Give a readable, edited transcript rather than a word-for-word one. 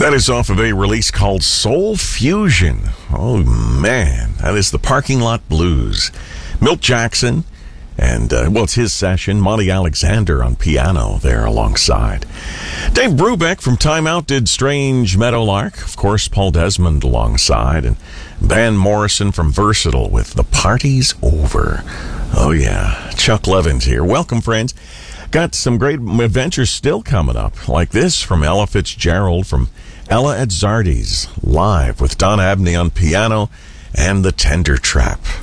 That is off of a release called Soul Fusion. Oh, man. That is the Parking Lot Blues. Milt Jackson, and, it's his session. Monty Alexander on piano there alongside. Dave Brubeck from Time Out did Strange Meadowlark. Of course, Paul Desmond alongside. And Van Morrison from Versatile with The Party's Over. Oh, yeah. Chuck Levins here. Welcome, friends. Got some great adventures still coming up, like this from Ella Fitzgerald from Ella at Zardy's, live with Don Abney on piano and the Tender Trap.